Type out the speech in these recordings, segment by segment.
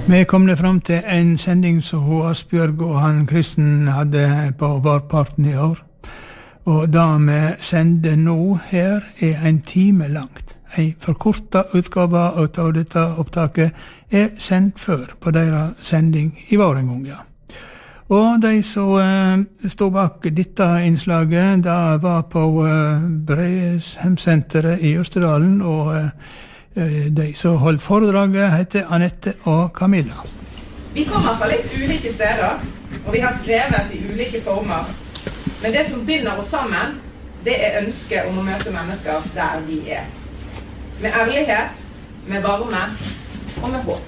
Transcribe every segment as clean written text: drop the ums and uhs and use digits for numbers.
Vi kom det fram til en sending som Asbjørg og han Kristen hadde på varparten i år. Og det vi sender nå her en time langt. En forkortet utgave av dette opptaket sendt før på deres sending i vår en gang, ja. Og de som stod bak dette innslaget, det var på Breshemsenteret i Østerdalen, og de som holdt foredraget heter Annette og Camilla. Vi kommer fra litt ulike steder, og vi har skrevet i ulike former. Men det som binder oss sammen, det ønsket om å møte mennesker der de er. Med ærlighet, med varme og med håp.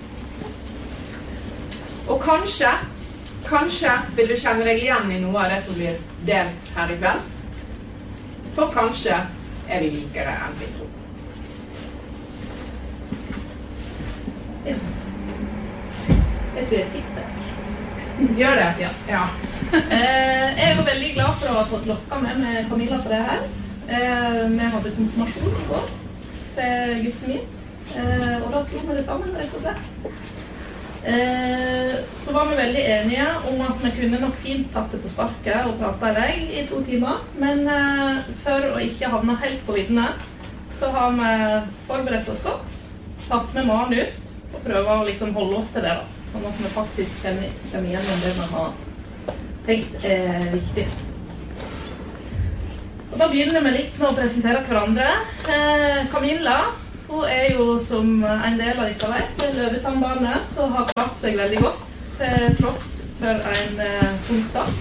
Og kanskje vil du kjenne deg igjen i noe av det som blir delt her i kveld. For kanskje vi likere enn vi tror. Ja. Jeg tror jeg tipper. Gjør det? Ja. Jeg jo veldig glad for å ha fått lokket med Camilla på det her. Vi hadde konfirmasjon i går til gutten min. Og da slo vi det sammen, rett og slett. Så var vi veldig enige om at vi kunne nok fint tatt det på sparket og pratet i vei i 2 timer. Men for å ikke havne helt på viddene, så har vi forberedt oss godt, tatt med manus og prøver å liksom holde oss til det da. Sånn at vi faktisk kommer igjennom det vi har tenkt viktig. Og da begynner vi litt med å presentere hverandre. Camilla, hun jo som en del av dere vet, Løvetannbarnet, som har klart seg veldig godt, til tross for en onsdag.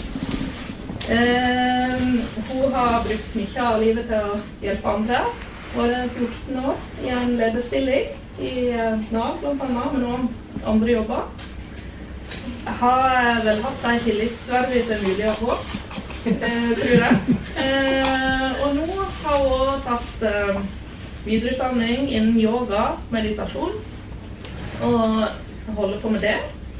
Hun har brukt mye av livet til å hjelpe andre. Hun 14 år i en lederstilling i Nav, blant annet, med noen andre jobber. Jeg har vel hatt en tillitsverdig som mulig å få, tror jeg. Og nå har hun tatt videreutdanning innen yoga, meditasjon, og holder på med det.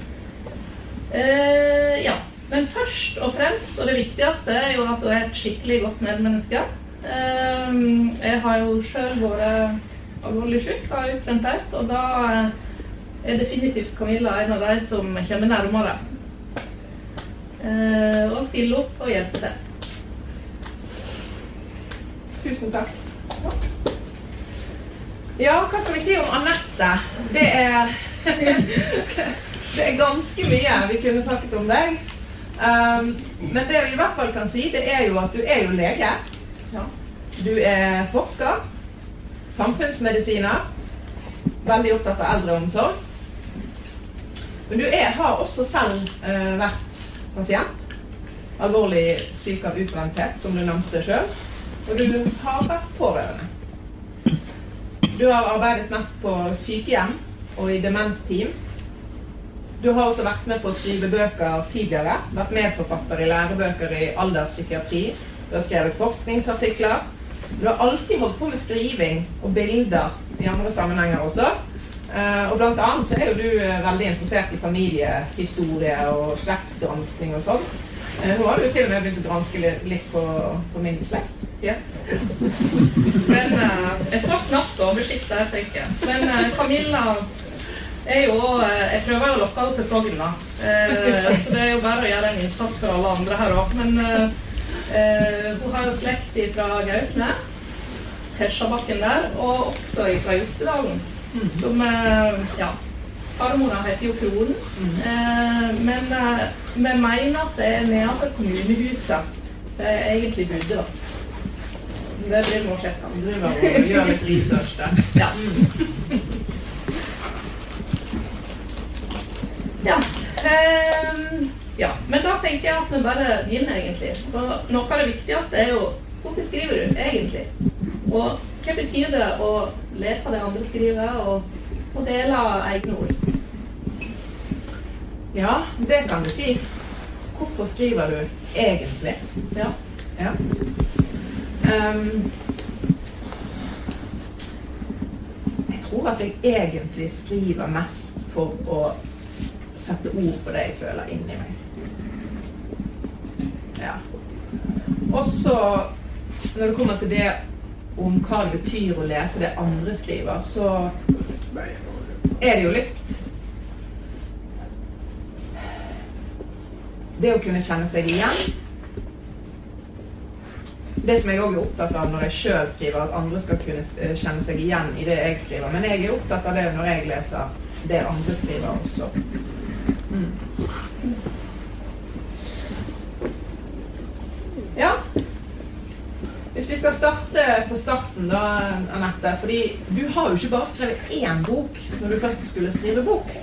Ja, men først og fremst, og det viktigste jo at hun et skikkelig godt medmenneske. Jeg har jo selv vært alvorlig syk, har jeg utbrent helt, og da definitivt Camilla en av de som kommer nærmere. Og stille opp og hjelpe til. Tusen takk. Ja, hva skal vi si om Annette? Det ganske mye vi kunne snakket om deg. Men det vi i hvert fall kan si, det jo at du jo lege. Ja. Du forsker, samfunnsmedisiner, veldig opptatt av eldreomsorg. Men du har også selv vært pasient, alvorlig syk av utbrenthet, som du nevnte selv, og du har vært pårørende. Du har arbeidet mest på sykehjem og i demensteam. Du har også vært med på å skrive bøker tidligere, vært medforfatter i lærebøker i alderspsykiatri. Du har skrevet forskningsartikler. Du har alltid holdt på med skriving og bilder i andre sammenhenger også. Og blant annet så jo du veldig interessert i familiehistorie og slektsgranskning og sånt. Nå har du til og med begynt å granske litt på min slekt. Yes. Men jeg får snart oversikt der, tenker jeg. Men Camilla jo, jeg prøver jo å lokke henne til Sogn, da. Så det jo bare å gjøre en innsats for alle andre her også. Men hun har jo slekt fra Gaupne, Hershabakken der, og også fra Jostedalen. Som, ja, farmora heter jo Kronen, men vi mener at det nedenfor kommunehuset. Det egentlig bodde, da. Det blir må sjekke. Du må gjøre litt research der. Ja. Ja, men da tenker jeg at vi bare begynner egentlig. Og noe av det viktigste jo, hvorfor skriver du egentlig? Og hva betyr det å lese det andre skriver og dele egne ord? Ja, det kan du si. Hvorfor skriver du egentlig? Ja. Jeg tror at jeg egentlig skriver mest for å sette ord på det jeg føler inni meg. Ja. Og så, når det kommer til det om hva det betyr å lese det andre skriver, så det jo litt det å kunne kjenne seg igjen. Det som jeg også er opptatt av når jeg selv skriver, at andre skal kunne kjenne seg igjen i det jeg skriver. Men jeg er opptatt av det når jeg leser det andre skriver også. Ja. Hvis vi skal starte på starten da, Annette, fordi du har jo ikke bare skrevet én bok når du først skulle skrive bok.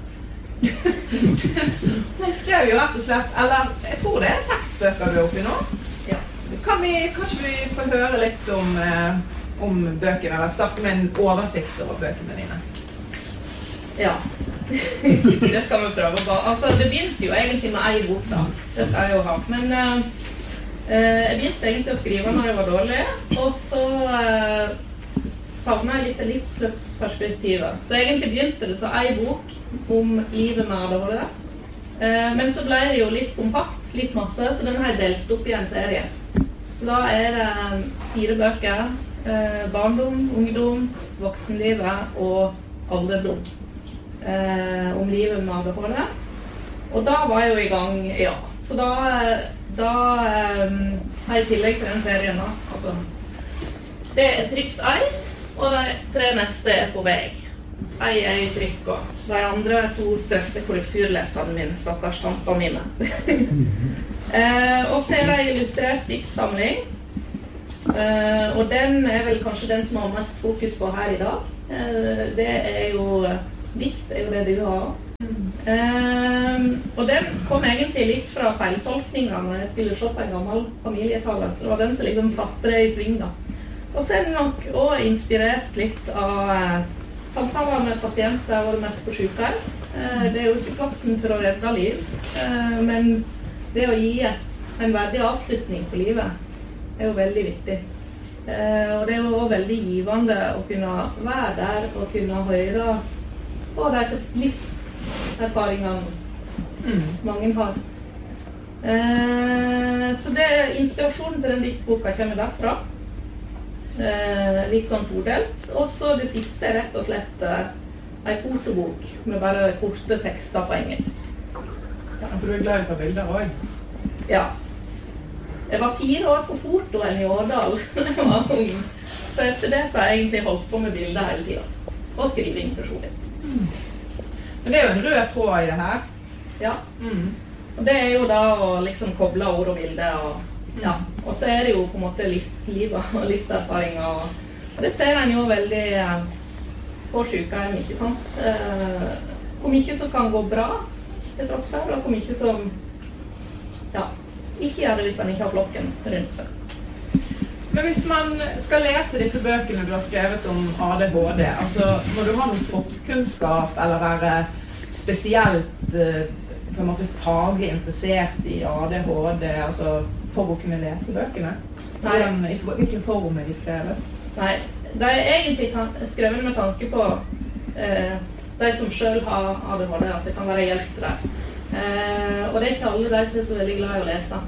Jeg skrev jo rett og slett, eller jeg tror det 6 bøker du er oppi nå. Ja. Kanskje vi får høre litt om bøkene, eller starte med en oversikt over bøkene dine? Ja, det skal vi prøve på. Altså, det begynte jo egentlig med en bok da, det skal jeg jo ha. Men jeg begynte egentlig å skrive når jeg var dårlig, og så savnet jeg litt livsløpsperspektivet. Så egentlig begynte det så en bok om livet med ADHD. Men så ble det jo litt kompakt, litt masse, så den har jeg delt opp i en serie. Så da er det 4 bøker, barndom, ungdom, voksenlivet og alderdom. Om livet med ADHD. Og da var jeg jo i gang, ja. Så da har jeg tillegg til den serien da. Altså, det er trygt ei, og de 3 neste er på vei. Ei er i trykk, og de andre 2 største korrekturleserne mine, stakkars tantene mine. Og så er det illustrert diktsamling. Og den er vel kanskje den som har mest fokus på her i dag. Det er jo dikt, er jo det du har. Og den kom egentlig litt fra feiltolkninga når jeg skulle se på en gammel familietale. Så det var den som liksom satte det i sving da. Og så er den nok også inspirert litt av samtaler med pasienter hvor det mest på sykehjem. Det er jo ikke plassen for å redde liv, men det å gi en verdig avslutning på livet er jo veldig viktig. Og det er jo også veldig givende å kunne være der og kunne høre på de livserfaringene mange har. Så det er inspirasjonen til den diktboka kommer derfra. Litt sånn todelt. Og så det siste er rett og slett en fotobok med bare korte tekster på engelsk. Ja, for du er glad i å ta bilder også? Ja. Jeg var 4 år på fotoen i Årdal da jeg var ung. Så etter det så har jeg egentlig holdt på med bilder hele tiden. Og skriving personlig. Men det er jo en rød tråd i det her. Ja. Og det er jo da å liksom koble ord og bilder og ja, og så er det jo på en måte livet og livserfaringer, og det ser en jo veldig på sykehjem, ikke sant? Hvor mye som kan gå bra til tross for, og hvor mye som ikke gjør det hvis man ikke har flokken rundt seg. Men hvis man skal lese disse bøkene du har skrevet om ADHD, altså må du ha noen forkunnskap eller være spesielt på en måte faglig interessert i ADHD, altså for å kunne lese bøkene? Nei. Hvilken form er de skrevet? Nei, de er egentlig skrevet med tanke på de som selv har ADHD, at det kan være hjelp til det. Og det er ikke alle de som er så veldig glad i å lese.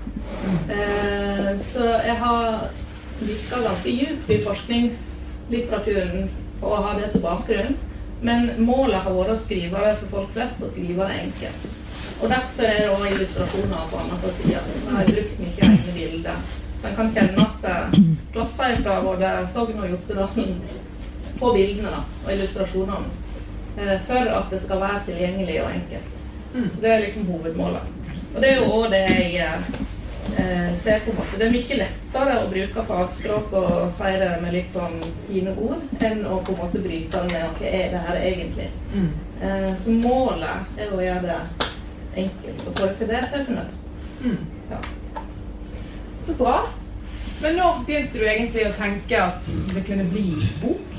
Så jeg har visket ganske djupt i forskningslitteraturen og å ha det som bakgrunn. Men målet har vært å skrive det for folk flest og skrive det enkelt. Og derfor er det også illustrasjoner og sånn på siden. Så har jeg brukt mye egne bilder. Man kan kjenne at klasser fra både Sogn og Jostedalen på bildene da, og illustrasjonene for at det skal være tilgjengelig og enkelt. Så det er liksom hovedmålet. Og det er jo også det jeg ser på en måte. Det er mye lettere å bruke fagspråk og si det med litt sånn fine ord enn å på en måte bryte det med hva er det her egentlig. Så målet er å gjøre det enkelt, og folk til det søkende. Ja. Så bra. Men når begynte du egentlig å tenke at det kunne bli bok?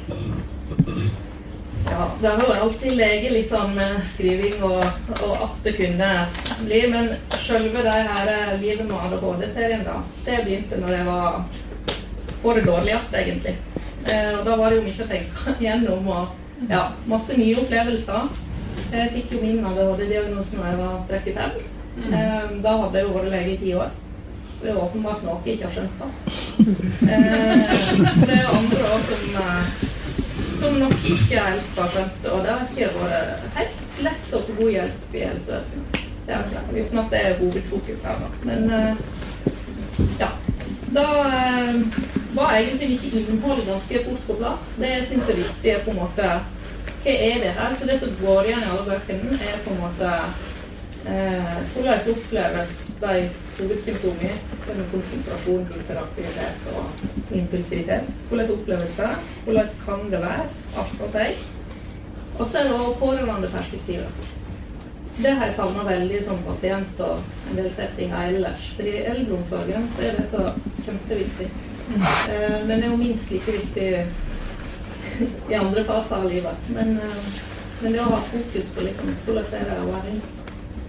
Ja, det har jo alltid leget litt sånn med skriving og at det kunne bli, men selve det her livet med ADHD-serien da, det begynte når jeg var på det dårligste egentlig. Og da var det jo mye å tenke gjennom, og ja, masse nye opplevelser. Jeg fikk jo min ADHD-diagnosen da jeg var 35. Da hadde jeg jo vært lege i 10 år. Så det er åpenbart noe jeg ikke har skjønt da. Det er jo andre også som nok ikke helt har skjønt, og det har ikke vært helt lett å få god hjelp i helsevesenet. uten at det hovedfokus her da. Men ja, da var egentlig ikke innholdet ganske fort på plass. Det jeg synes viktig på en måte, hva det her? Så det som går igjen i alle bøkene på en måte hvordan oppleves de hovedsymptomer, som konsentrasjon, hyperaktivitet og impulsivitet. Hvordan oppleves det? Hvordan kan det være alt og seg? Og så det også pårørende perspektivet. Det har jeg savnet veldig som pasient og en del settinger ellers. For i eldreomsorgen så det så kjempeviktig. Men det jo minst like viktig i andre faser av livet. Men det å ha fokus på liksom, hvordan det å være inn.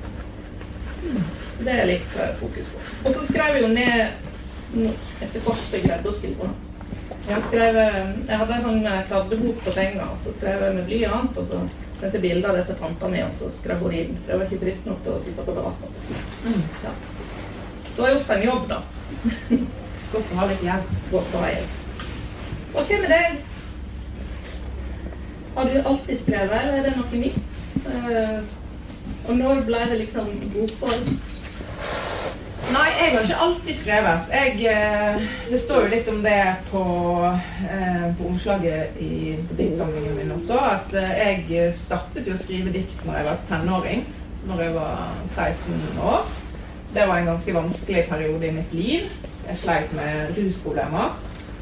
Det litt fokus på. Og så skrev jeg jo ned etter kort så jeg greide å skrive på den. Jeg hadde en sånn kladdebok på senga, og så skrev jeg med blyant, og så sendte bilder av det til tanta mi, og så skrev hun inn. Det var ikke trist nok til å sitte på gata. Ja. Så har jeg gjort en jobb da. Godt å ha litt hjelp. Godt å ha hjelp. Og hva med deg? Har du alltid skrevet, eller det noe nytt? Og når ble det liksom bokform? Nei, jeg har ikke alltid skrevet. Det står jo litt om det på omslaget på diktsamlingen min også, at jeg startet jo å skrive dikt når jeg var tenåring, når jeg var 16 år. Det var en ganske vanskelig periode i mitt liv. Jeg sleit med rusproblemer,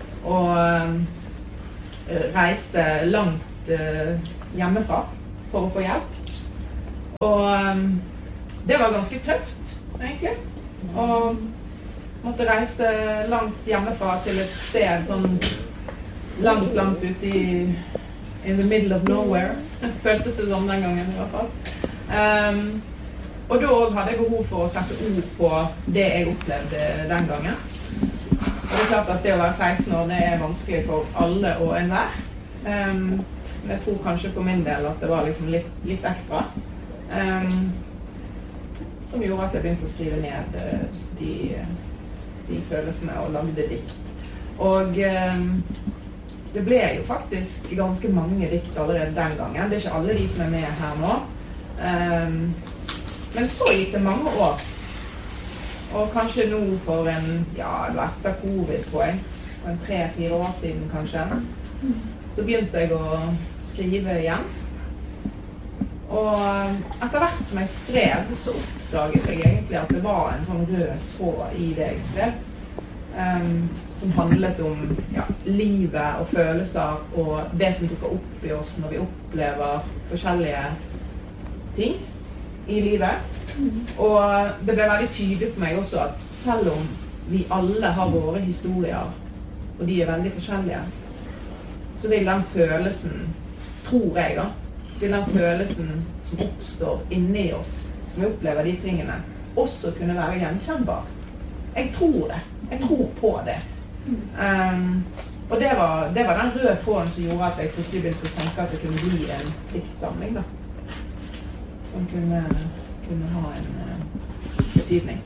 og reiste langt hjemmefra for å få hjelp. Og det var ganske tøft, egentlig. Og måtte reise langt hjemmefra til et sted sånn langt ute in the middle of nowhere. Føltes det sånn den gangen i hvert fall. Og da hadde jeg behov for å sette ord på det jeg opplevde den gangen. Og det klart at det å være 16 år, det vanskelig for alle og enhver. Men jeg tror kanskje for min del at det var liksom litt ekstra. Som gjorde at jeg begynte å skrive ned de følelsene og lagde dikt. Og det ble jo faktisk ganske mange dikt allerede den gangen. Det ikke alle de som med her nå. Men så gikk det mange år. Og kanskje nå for etter covid på en 3-4 år siden kanskje, så begynte jeg å skrive igjen. Og etter hvert som jeg skrev, så oppdaget jeg egentlig at det var en sånn rød tråd i det jeg skrev, som handlet om livet og følelser og det som dukker opp i oss når vi opplever forskjellige ting i livet. Og det ble veldig tydelig for meg også at selv om vi alle har våre historier, og de veldig forskjellige, så vil den følelsen, tror jeg da, vil den følelsen som oppstår inni oss, som vi opplever de tingene, også kunne være gjenkjennbar. Jeg tror det. Jeg tror på det. Og det var den røde tråden som gjorde at jeg plutselig begynte å tenke at det kunne bli en diktsamling da, som kunne ha en betydning.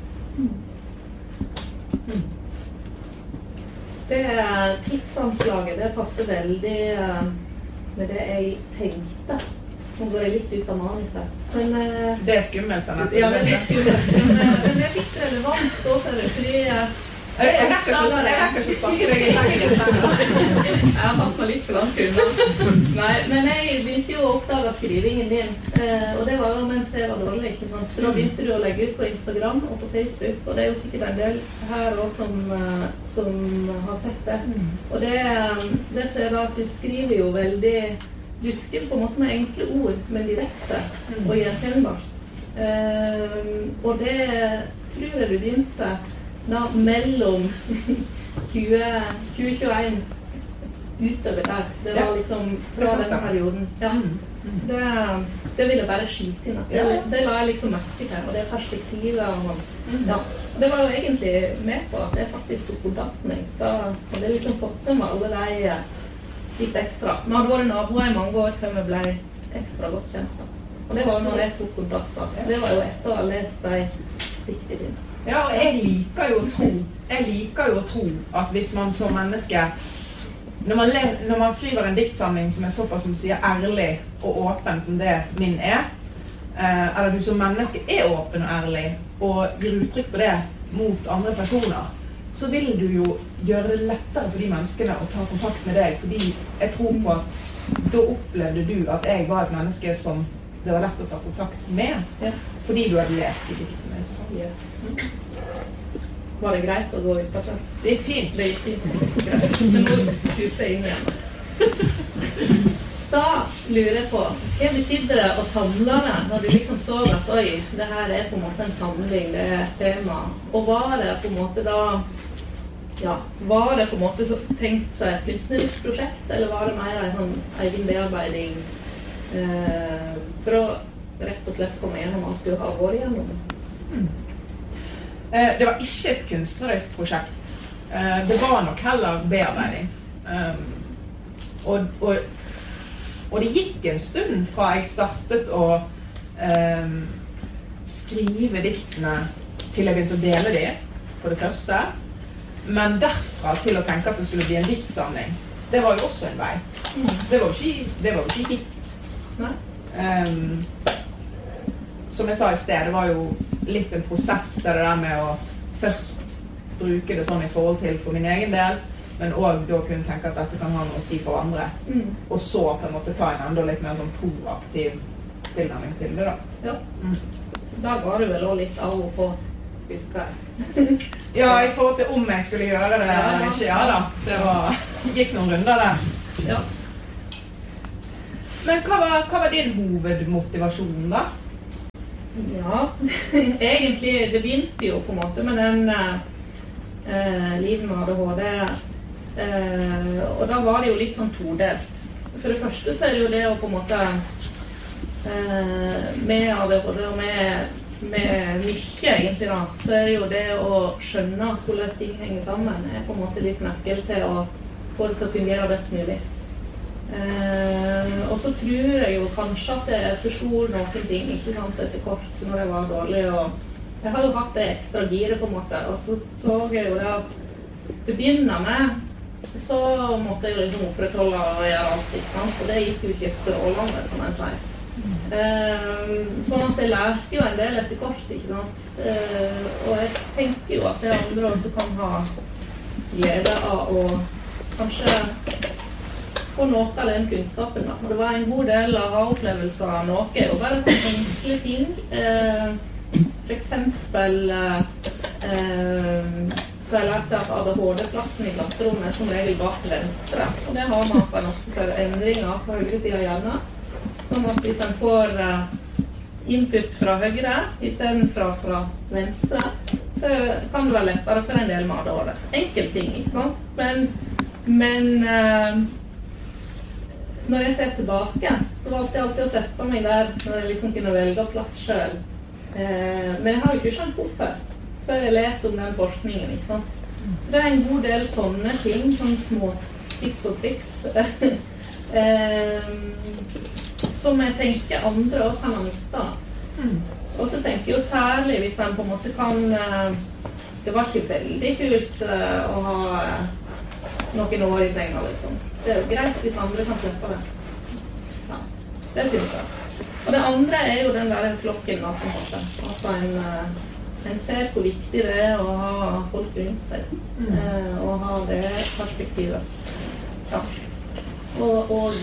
Det tidsanslaget, det passer veldig med det jeg tenkte. Nå går jeg litt ut av manuset. Men det skummelt, Annette. Ja, det litt skummelt. Men det litt relevant også, fordi jeg rekker ikke snakke deg i leggen. Jeg har hatt meg litt for langt unna. Nei, men jeg begynte jo å oppdage skrivingen din, og det var jo mens jeg var dårlig, ikke sant? Så da begynte du å legge ut på Instagram og på Facebook, og det er jo sikkert en del her også som har sett det. Og det ser da at du skriver jo veldig, du skriver på en måte med enkle ord, men direkte og gjenkjennbart. Og det tror jeg du begynte da mellom 2021 utover der. Det var liksom fra denne perioden. Ja. Det ville bare skite inn. Det la jeg liksom merke til, og det perspektivet. Ja. Det var jo egentlig med på at jeg faktisk tok kontakt med meg. Da hadde jeg liksom fått med meg alle de litt ekstra. Vi hadde vært naboer i mange år før vi ble ekstra godt kjent. Og det var når jeg tok kontakt. Det var jo etter å ha lest de riktig dine. Ja, og jeg liker jo å tro at hvis man som menneske, når man skriver en diktsamling som såpass som sier ærlig og åpen som det min eller du som menneske åpen og ærlig, og gir uttrykk for det mot andre personer, så vil du jo gjøre det lettere for de menneskene å ta kontakt med deg, fordi jeg tror på at da opplevde du at jeg var et menneske som det var lett å ta kontakt med, fordi du hadde lest i diktene. Var det greit å gå ut på det? Det gikk fint. Det gikk fint. Greit. Men nå suser jeg inn igjen. Da lurer jeg på, hva betydde det å samle det, når du liksom så at oi, det her på en måte en samling, det et tema, og var det på en måte da, var det på en måte tenkt som et kunstnerisk prosjekt, eller var det mer en sånn egen bearbeiding for å rett og slett komme gjennom alt du har vært gjennom? Det var ikke et kunstnerisk prosjekt. Det var nok heller bearbeiding. Og det gikk en stund fra jeg startet å skrive diktene til jeg begynte å dele dem, for det første. Men derfra til å tenke at det skulle bli en diktsamling, det var jo også en vei. Det var jo ikke hit. Som jeg sa i sted, det var jo litt en prosess det der med å først bruke det sånn i forhold til for min egen del, men også da kunne tenke at dette kan ha noe å si for andre. Og så på en måte ta en enda litt mer sånn proaktiv tilnærming til det da. Ja. Da var du vel også litt av og på, husker jeg. Ja, i forhold til om jeg skulle gjøre det eller ikke, ja da. Det gikk noen runder der. Ja. Men hva var din hovedmotivasjon da? Ja, egentlig, det begynte jo på en måte med den livet med ADHD, og da var det jo litt sånn todelt. For det første så det jo det å på en måte med ADHD og med mye egentlig da, så det jo det å skjønne hvordan ting henger sammen, på en måte litt nøkkel til å få det til å fungere best mulig. Og så tror jeg jo kanskje at jeg forsto noen ting, ikke sant, etter kort når jeg var dårlig, og jeg har jo hatt det ekstra giret på en måte, og så jeg jo det at til å begynne med, så måtte jeg liksom opprettholde og gjøre alt, ikke sant, og det gikk jo ikke strålende, kan jeg si. Sånn at jeg lærte jo en del etter kort, ikke sant, og jeg tenker jo at det andre også kan ha glede av å kanskje få noe av den kunnskapen da. Det var en god del av opplevelser av noe, og bare sånne enkle ting. For eksempel så jeg lærte at ADHD-plassen i klasserommet som regel bak venstre. Og det har man på en ofte endringer på høyre siden av hjernen. Sånn at hvis en får input fra høyre i stedet fra venstre, så kan det være lettere for en del med ADHD. Enkel ting, ikke sant? Men når jeg ser tilbake, så valgte jeg alltid å sette meg der når jeg liksom kunne velge plass selv. Men jeg har jo ikke skjønt hvorfor før jeg leser om den forskningen, ikke sant? Det en god del sånne ting, sånne små tips og triks, som jeg tenker andre også kan ha nytte av. Og så tenker jeg jo særlig hvis en på en måte kan, det var ikke veldig kult å ha noen år i senga, liksom. Det jo greit hvis andre kan slippe det. Ja, det synes jeg. Og det andre jo den der flokken da, på en måte. At en ser hvor viktig det å ha folk rundt seg. Og ha det perspektivet. Ja. Og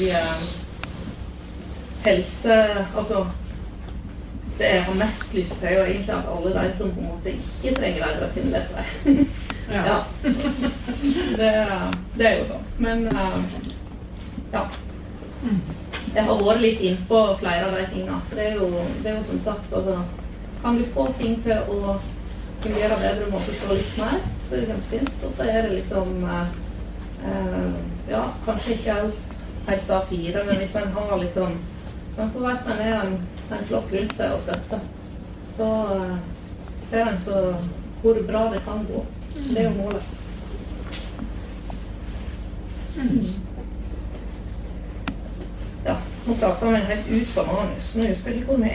helse, altså det jeg har mest lyst til jo egentlig at alle de som på en måte ikke trenger det å finne lese det. Ja. Det jo sånn. Men ja. Jeg har vært litt inn på flere av de tingene. For det jo som sagt, altså, kan du få ting til å fungere bedre og måte stå litt mer, så det kjempefint. Og så det liksom, ja, kanskje ikke helt A4, men hvis en har litt sånn, så en får være sånn en flokk rundt seg og støtte. Så ser en så hvor bra det kan gå. Det jo målet. Ja, nå prater vi helt ut på manus. Nå husker jeg ikke hvor vi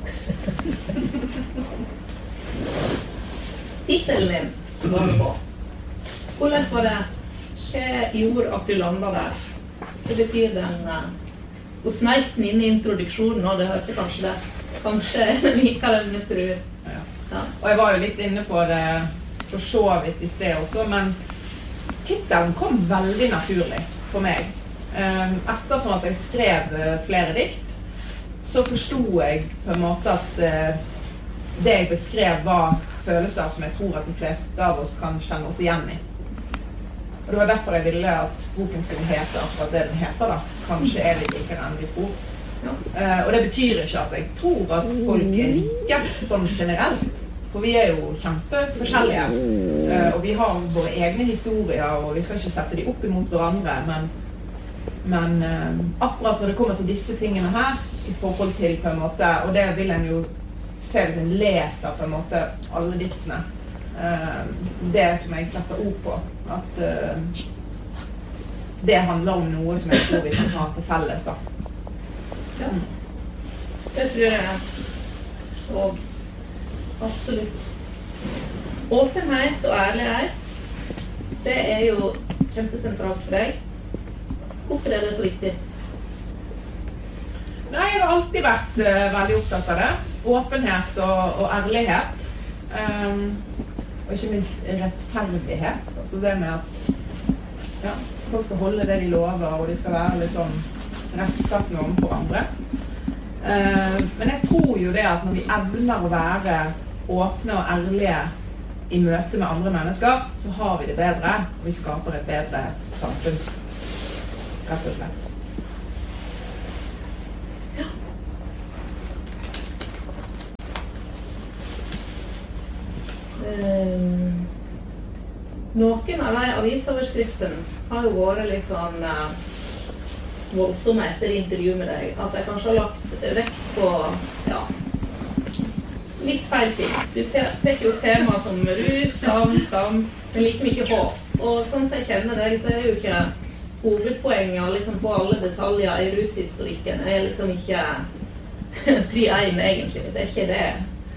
Tittelen din var det på. Hvordan var det? Hva gjorde at du landet der? Det betyr den... Hun sneik den inn i introduksjonen, og det hørte kanskje det. kanskje liker den hvis du... Ja. Ja. Og jeg var jo litt inne på det for så vidt I sted også, men titelen kom veldig naturlig for meg. Ettersom at jeg skrev flere dikt, så forstod jeg på en måte at det jeg beskrev var følelser som jeg tror at de fleste av oss kan kjenne oss igjen I. Og det var derfor jeg ville at boken skulle hete akkurat det den heter da. Kanskje litt likere enn vi tror. Og det betyr ikke at jeg tror at folk like sånn generelt. For vi jo kjempeforskjellige. Og vi har våre egne historier, og vi skal ikke sette de opp imot hverandre. Men akkurat når det kommer til disse tingene her, I forhold til på en måte, og det vil en jo se hvis en leser på en måte alle diktene, det som jeg setter ord på, at det handler om noe som jeg tror vi kan ha til felles da. Ja, det tror jeg og absolutt. Åpenhet og ærlighet, det jo kjempesentralt for deg. Hvorfor det så viktig? Nei, jeg har alltid vært veldig opptatt av det. Åpenhet og ærlighet. Og ikke minst rettferdighet. Altså det med at folk skal holde det de lover, og de skal være litt sånn rettskattende overfor andre. Men jeg tror jo det at når vi evner å være åpne og ærlige I møte med andre mennesker, så har vi det bedre, og vi skaper et bedre samfunn. Rett og slett. Ja. Noen av de avisoverskriftene har jo vært litt sånn voldsomme etter intervju med deg, at jeg kanskje har lagt vekt på, litt feil ting. Du tek jo tema som rus, skam, men like mye håp. Og sånn som jeg kjenner deg, så jo ikke hovedpoenget liksom på alle detaljer I rushistorikken. Liksom ikke fri ein egentlig, det ikke det.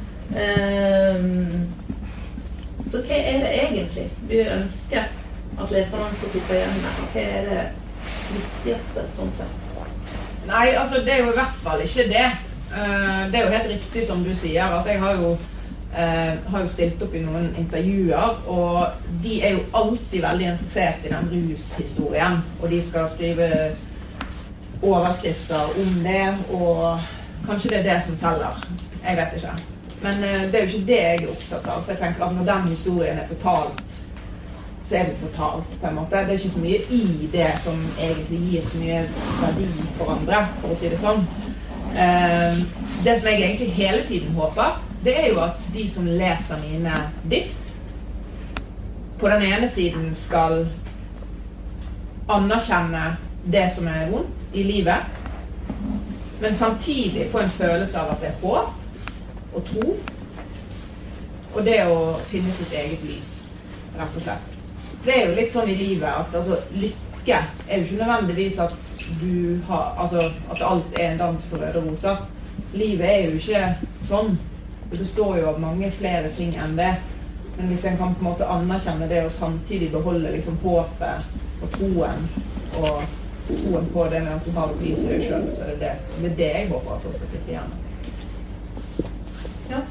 Så hva det egentlig du ønsker at leserne skal sitte igjen med? Hva det viktigste sånn sett? Nei, altså det jo I hvert fall ikke det. Det jo helt riktig som du sier, at jeg har jo stilt opp I noen intervjuer, og de jo alltid veldig interessert I den rushistorien, og de skal skrive overskrifter om det, og kanskje det det som selger. Jeg vet ikke. Men det jo ikke det jeg opptatt av, for jeg tenker at når den historien fortalt, så det fortalt på en måte. Det ikke så mye I det som egentlig gir så mye verdi for andre, for å si det sånn. Det som jeg egentlig hele tiden håper, det jo at de som leser mine dikt, på den ene siden skal anerkjenne det som vondt I livet, men samtidig få en følelse av at det håp, og tro, og det å finne sitt eget lys, rett og slett. Det jo litt sånn I livet at altså, lykke jo ikke nødvendigvis at du har, altså at alt en dans for røde roser. Livet jo ikke sånn. Det består jo av mange flere ting enn det. Men hvis en kan på en måte anerkjenne det og samtidig beholde liksom håpet og troen på det med at du har et lys I deg selv, så det det jeg håper at du skal sitte igjen. Ja.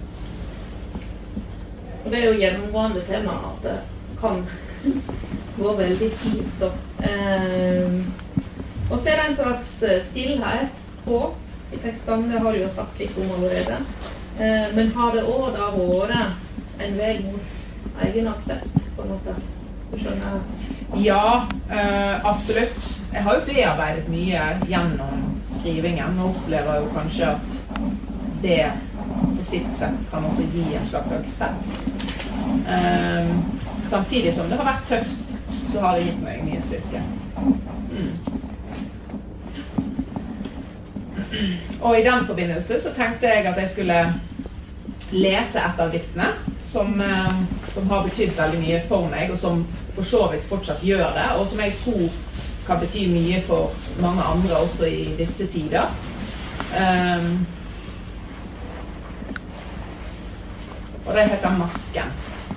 Og det jo gjennomgående tema at det kan gå veldig fint da. Og så det en slags stillhet på I tekstene, det har du jo sagt litt om allerede. Men har det også da vært en vei mot egen aksept, på en måte? Du skjønner? Ja, absolutt. Jeg har jo bearbeidet mye gjennom skrivingen, og opplever jo kanskje at det på sitt sett kan også gi en slags aksept. Samtidig som det har vært tøft, så har det gitt meg mye styrke. Og I den forbindelse så tenkte jeg at jeg skulle lese et av diktene som har betydd veldig mye for meg, og som for så vidt fortsatt gjør det, og som jeg tror kan bety mye for mange andre også I disse tider. Og det heter Masken.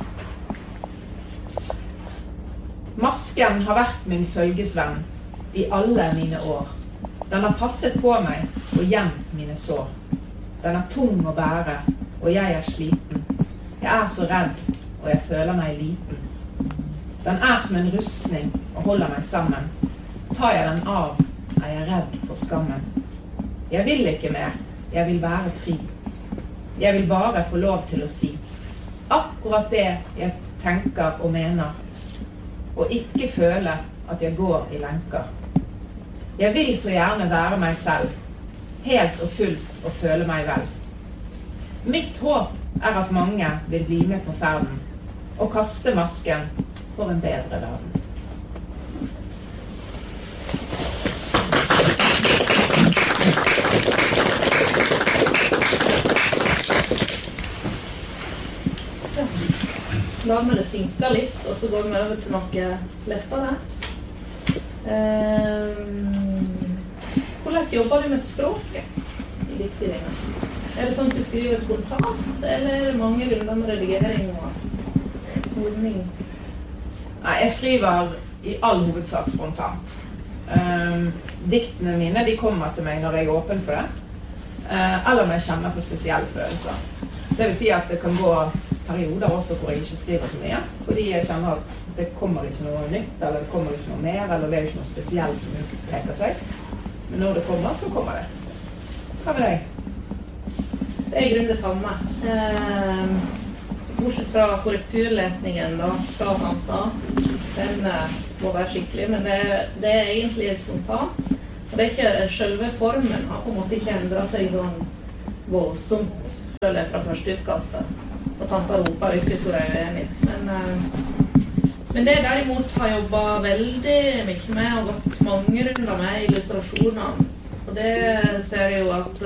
Masken har vært min følgesvenn I alle mine år. Den har passet på meg og gjemt mine sår. Den er tung å bære, og jeg er sliten. Jeg er så redd, og jeg føler meg liten. Den er som en rustning og holder meg sammen. Tar jeg den av, er jeg redd for skammen. Jeg vil ikke mer, jeg vil være fri. Jeg vil bare få lov til å si akkurat det jeg tenker og mener, og ikke føle at jeg går i lenker. Jeg vil så gjerne være meg selv, helt og fullt og føle meg vel. Mitt håp er at mange vil bli med på ferden, og kaste masken for en bedre verden. La meg det synke litt, og så går vi over til noe lettere. Hvordan jobber du med språket i diktene? Er det sånn at du skriver spontant, eller er det mange runder med redigering og ordning? Nei, jeg skriver i all hovedsak spontant. Diktene mine, de kommer til meg når jeg er åpen for det, eller når jeg kjenner på spesielle følelser. Det vil si at det kan gå perioder også hvor jeg ikke skriver så mye, fordi jeg kjenner at det kommer ikke noe nytt, eller det kommer ikke noe mer, eller det er ikke noe spesielt som utpeker seg. Men når det kommer, så kommer det. Hva med deg? Det er i grunnen det samme. Bortsett fra korrekturlesningen da, fra Hanta, den må være skikkelig, men det er egentlig spontant. Og det er ikke selve formen, har på en måte ikke endret seg sånn voldsomt, føler jeg fra første utkastet. Og Tanta roper ikke så det er enig. Men det derimot har jeg jobbet veldig mye med, og gått mange runder med illustrasjonene. Og det ser jeg jo at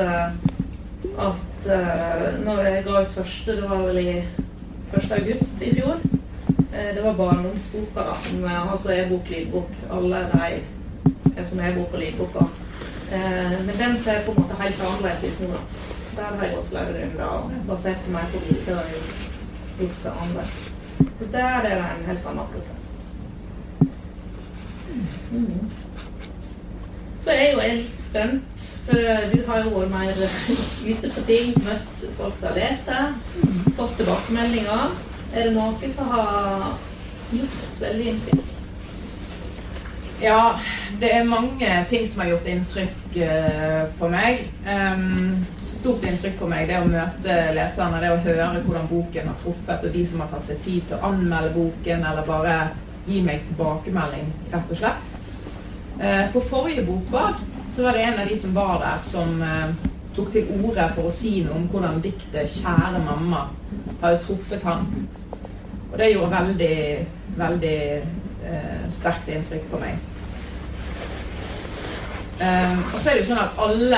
når jeg ga ut første, det var vel i 1. august i fjor, det var barndomsboka da, som altså e-bok, lydbok, alle de som er bok og lydboka. Men den ser på en måte helt annerledes ut nå da. Der har jeg gått flere runder og basert meg på bilder og gjort det andre. Så der er det en helt annen prosess. Så er jeg jo helt spent, for du har jo vært mer ute på ting, møtt folk til å lese, fått tilbakemeldinger. Er det noe som har gjort veldig inntrykk? Ja, det er mange ting som har gjort inntrykk på meg. Stort inntrykk på meg, det å møte leserne, det å høre hvordan boken har truffet, og de som har tatt seg tid til å anmelde boken, eller bare gi meg tilbakemelding, rett og slett. På forrige bokbad, så var det en av de som var der, som tok til orde for å si noe om hvordan diktet «Kjære mamma» har truffet han. Og det gjorde veldig, veldig sterkt inntrykk på meg. Og så er det jo sånn at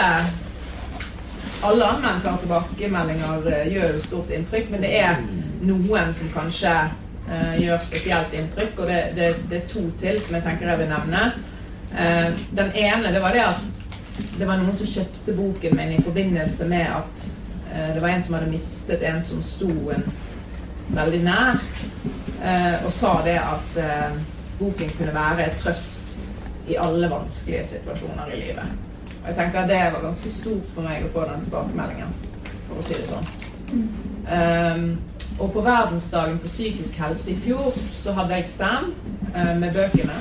alle anmeldelser og tilbakemeldinger gjør jo stort inntrykk, men det er noen som kanskje gjør spesielt inntrykk, og det er to til som jeg tenker jeg vil nevne. Den ene, det var det at det var noen som kjøpte boken min i forbindelse med at det var en som hadde mistet en som sto en veldig nær, og sa det at boken kunne være et trøst i alle vanskelige situasjoner i livet. Og jeg tenker at det var ganske stort for meg å få den tilbakemeldingen, for å si det sånn. Og på verdensdagen for psykisk helse i fjor, så hadde jeg stand med bøkene,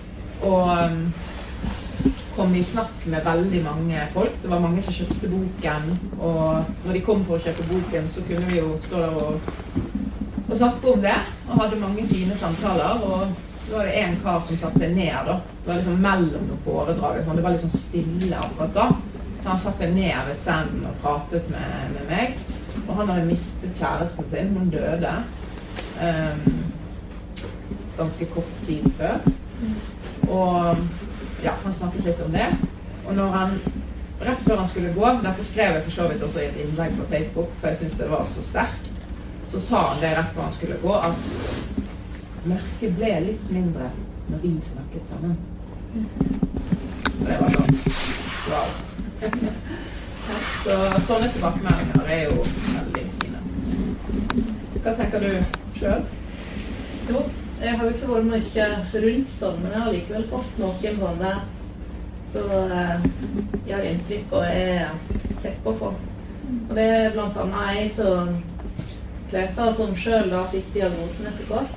og kom i snakk med veldig mange folk. Det var mange som kjøpte boken, og når de kom for å kjøpe boken, så kunne vi jo stå der og snakke om det, og hadde mange fine samtaler, og så var det en kar som satt seg ned da. Det var liksom mellom noen foredrag, sånn. Det var liksom stille akkurat da. Så han satt seg ned ved standen og pratet med meg. Og han hadde mistet kjæresten sin, hun døde. Ganske kort tid før. Og ja, han snakket litt om det. Og når han, rett før han skulle gå, dette skrev jeg for så vidt også i et innlegg på Facebook, for jeg synes det var så sterkt, så sa han det rett før han skulle gå, at mørket ble litt mindre når vi snakket sammen. Og det var sånn. Wow. Så sånne tilbakemeldinger er jo veldig fine. Hva tenker du selv? Jo, jeg har jo ikke vært mye rundt sånn, men jeg har likevel fått noen sånne så gjør inntrykk og er kjekk å få. Og det blant annet jeg som leser som selv da fikk diagnosen etter kort.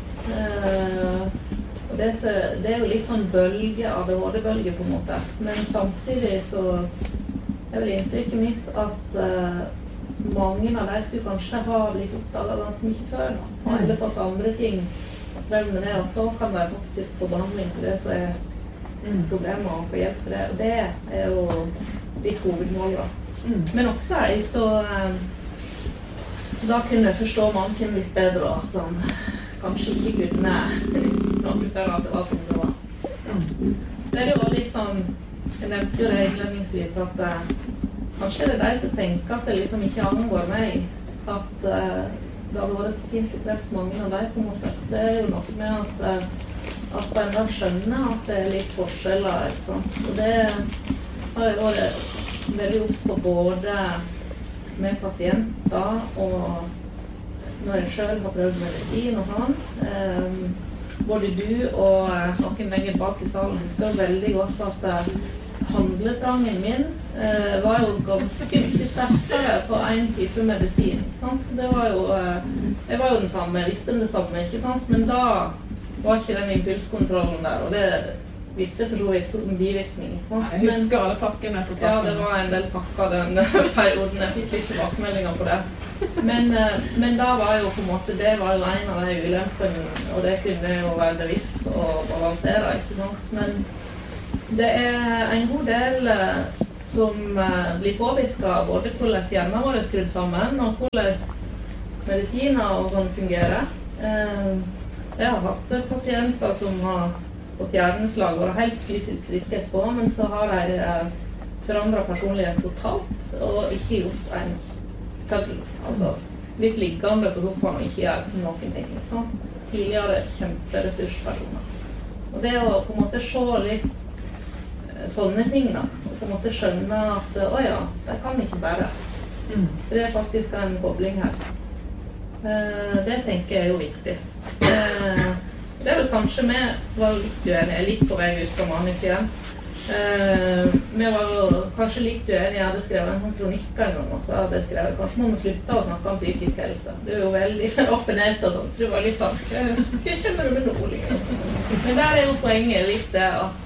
Og det er jo litt sånn ADHD-bølge på en måte. Men samtidig så er vel inntrykket mitt at mange av de skulle kanskje ha blitt oppdaget ganske mye før nå. Eller fått andre ting strevne med, og så kan de faktisk få behandling for det som er problemer og få hjelp for det. Og det er jo litt hovedmål da. Men også jeg så da kunne jeg forstå mannen sin litt bedre, og at han kanskje ikke kunne noe før at det var som det var. Det er jo litt sånn, jeg nevnte jo det innledningsvis, at kanskje det er de som tenker at det liksom ikke angår meg, at det hadde vært så fint å treffe mange av de på en måte. Det er jo noe med at man da skjønner at det er litt forskjeller, ikke sant? Og det har jeg vært veldig obs på både med pasienter og når jeg selv har prøvd medisin og han. Både du og noen lenger bak i salen husker veldig godt at handletrangen min var jo ganske mye sterkere på en type medisin. Sant? Det var jo, jeg var jo den samme, jeg visste det samme, ikke sant? Men da var ikke den impulskontrollen der, og det visste for så vidt som bivirkning. Jeg husker alle pakkene på pakken. Ja, det var en del pakker den perioden. Jeg fikk litt tilbakemeldinger på det. Men da var jo på en måte, det var jo en av de ulempene, og det kunne jo være bevisst og balansere, ikke sant? Men det er en god del som blir påvirket, både hvordan hjernen vår er skrudd sammen, og hvordan medisiner og sånn fungerer. Jeg har hatt pasienter som har fått hjerneslag og er helt fysisk friske etterpå, men så har de forandret personlighet totalt, og ikke gjort en altså litt liggende på sofaen og ikke gjør noen ting. Sånn. Tidligere kjemperessurspersoner. Og det å på en måte se litt sånne ting da, og på en måte skjønne at åja, det kan ikke bare. Det er faktisk en kobling her. Det tenker jeg er jo viktig. Det er vel kanskje vi var litt uenige, litt på vei ut fra manus igjen. Vi var jo kanskje litt uenige, jeg hadde skrevet en kronikk en gang, og så hadde jeg skrevet, kanskje må vi slutte å snakke om psykisk helse. Det er jo veldig åpenhet og sånt, så det var litt sånn, hva kjenner du med noe liksom? Men der er jo poenget litt det at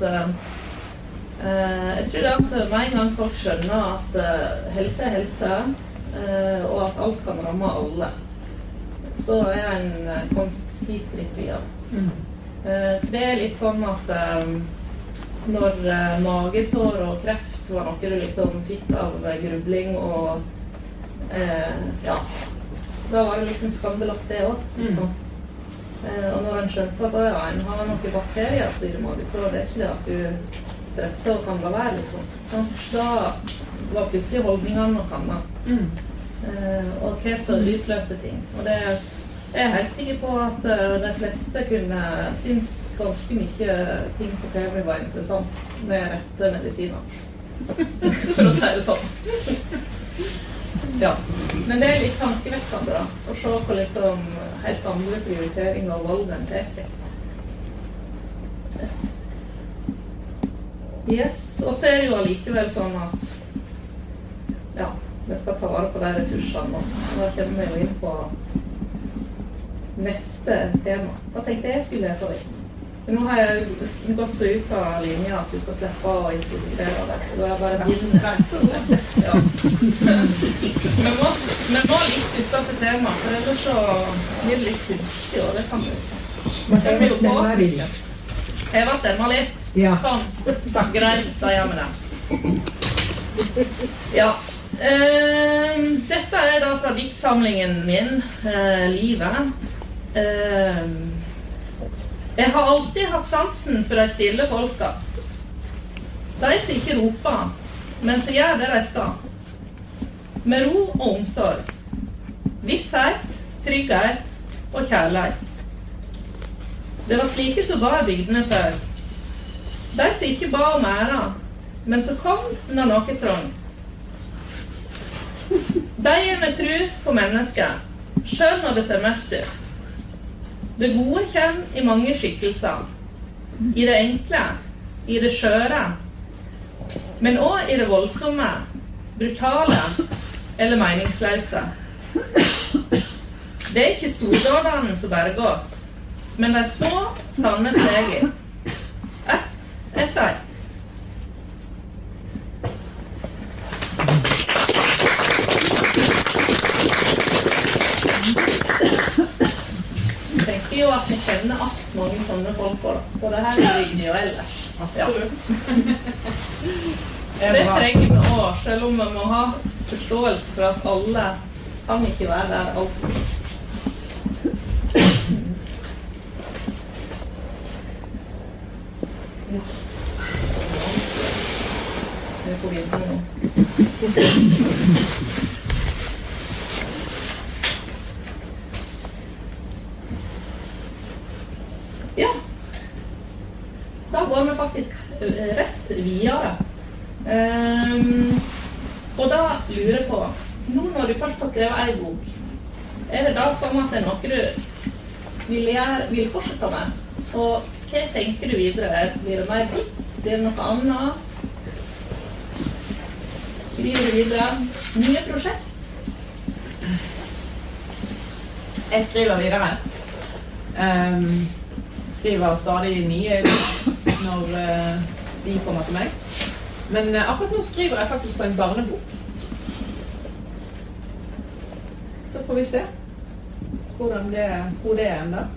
jeg tror det at med en gang folk skjønner at helse er helse, og at alt kan ramme alle, så er en konflikt litt via. Det er litt sånn at når magesår og kreft var noe du liksom fikk av grubling og ja, da var det liksom skambelagt det også. Og når en skjønte at en har noen bakterier i magesår, det er ikke det at du strøtter og kan la være liksom. Da var plutselig holdningene noe annet. Og hva som utløser ting. Og det jeg er helt sikker på at de fleste kunne synes ganske mye ting på TV var interessant med rette medisiner. For å si det sånn. Ja. Men det er litt tankevekkende da, å se på liksom helt andre prioriteringer og valg enn teker. Yes, og så er det jo allikevel sånn at ja, vi skal ta vare på de ressursene, og da kommer vi jo inn på neste tema. Da tenkte jeg skulle lese det. Men nå har jeg gått så ut av linja at du skal slippe å introdusere det, så da er jeg bare begynne. Ja. Men må litt ut av det tema, for ellers så blir det litt kunstig, og det kan du ikke. Jeg var stemmer litt. Ja. Sånn. Greit, da gjør vi det. Ja. Dette er da fra diktsamlingen min, Livet. Jeg har alltid hatt sansen for de stille folka. De som ikke roper, men som gjør det de skal. Med ro og omsorg. Visshet, trygghet og kjærlighet. Det var slike som var bygdene før. De som ikke ba om æra, men som kom når noe trang. De er med tro på mennesker, selv når det ser mørkt ut. Det gode kommer i mange skikkelser. I det enkle, i det skjøre, men også i det voldsomme, brutale eller meningsløse. Det ikke stordådene som berger oss, men de små, sanne stegene. Ett etter ett. Jeg tenker jo at vi kjenner alt mange sånne folk på, og det her er individuelle. Absolutt. Det trenger vi også, selv om vi må ha forståelse for at alle kan ikke være der alltid. Det får vi inn nå. Ja, da går vi faktisk rett videre. Og da lurer jeg på, nå når du først har skrevet en bok, er det da sånn at det er noe du vil fortsette med? Og hva tenker du videre? Blir det mer dikt? Blir det noe annet? Skriver du videre? Nye prosjekt? Jeg skriver videre. Skriver stadig nye når de kommer til meg. Men akkurat nå skriver jeg faktisk på en barnebok. Så får vi se hvor det er enda.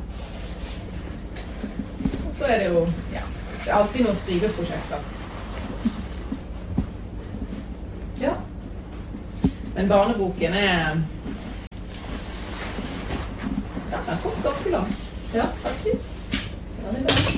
Og så er det jo, ja, det er alltid noen skriveprosjekter. Ja. Men barneboken er, ja, den kom ganske langt. Ja, faktisk. Ja, det er bra.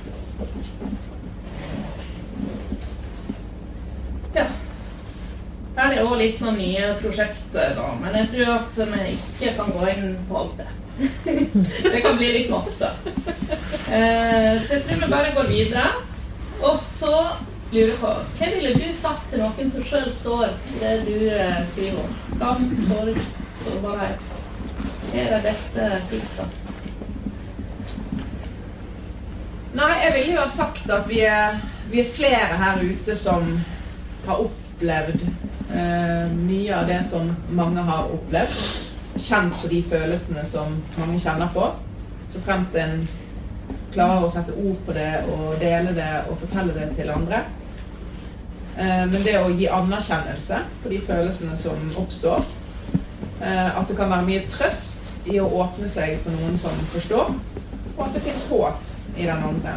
Ja. Her er det også litt sånn nye prosjekter da, men jeg tror at vi ikke kan gå inn på alt det. Det kan bli litt masse. Så jeg tror vi bare går videre. Og så lurer jeg på, hva ville du sagt til noen som selv står i det du skriver om? Skam, sorg, sårbarhet. Hva er det beste tipset? Nei, jeg ville jo ha sagt at vi er flere her ute som har opplevd mye av det som mange har opplevd. Kjent på de følelsene som mange kjenner på. Så fremt en klarer å sette ord på det og dele det og fortelle det til andre. Men det å gi anerkjennelse på de følelsene som oppstår. At det kan være mye trøst i å åpne seg for noen som forstår. Og at det finnes håp i den andre.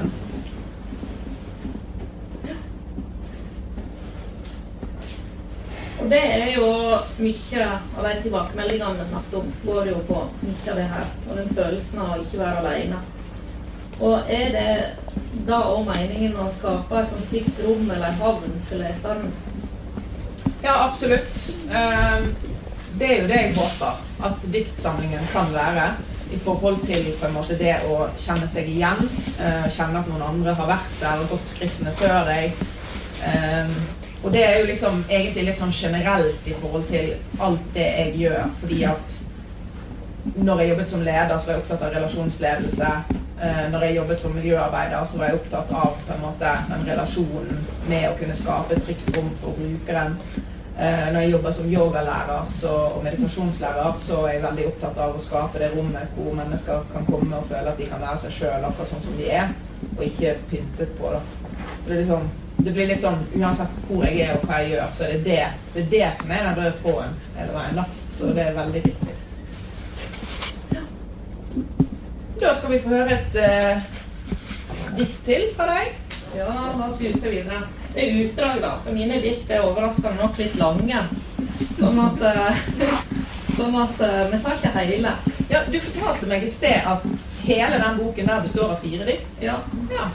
Og det er jo mye av de tilbakemeldingene vi snakket om, går jo på mye av det her, og den følelsen av å ikke være alene. Og er det da også meningen å skape et konflikt rom eller havn til leseren? Ja, absolutt. Det er jo det jeg håper, at diktsamlingen kan være, i forhold til på en måte det å kjenne seg igjen, kjenne at noen andre har vært der og gått skrittene før deg. Og det er jo liksom egentlig litt sånn generelt i forhold til alt det jeg gjør, fordi at når jeg jobbet som leder, så var jeg opptatt av relasjonsledelse. Når jeg jobbet som miljøarbeider, så var jeg opptatt av på en måte den relasjonen med å kunne skape et trygt rom for brukeren. Når jeg jobber som yogalærer og meditasjonslærer, så er jeg veldig opptatt av å skape det rommet hvor mennesker kan komme og føle at de kan være seg selv akkurat sånn som de er, og ikke pyntet på det. Det blir litt sånn, uansett hvor jeg er og hva jeg gjør, så er det det som er den røde tråden hele veien da. Så det er veldig viktig. Ja. Da skal vi få høre et dikt til fra deg. Ja, da synes jeg videre. Det er utdrag da, for mine dikt er overraskende nok litt lange. Sånn at vi tar ikke hele. Ja, du fortalte meg i sted at hele den boken der består av 4 dikt. Ja. Ja.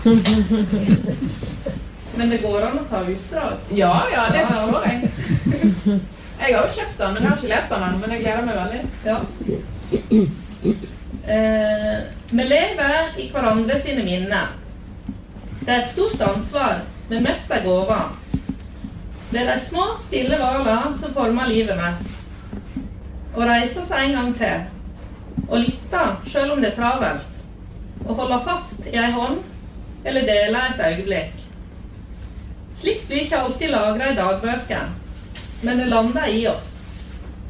Men det går an å ta utdrag. Ja, det forstår jeg. Jeg har jo kjøpt den, men jeg har ikke lest den ennå, men jeg gleder meg veldig. Ja. Vi lever i hverandre sine minner. Det er et stort ansvar, men mest er gåva. Det er de små, stille valene som former livet mest. Å reise seg en gang til, og lytte, selv om det er travelt. Å holde fast i en hånd, eller dele et øyeblikk. Slikt blir ikke alltid lagret i dagbøker, men det lander i oss.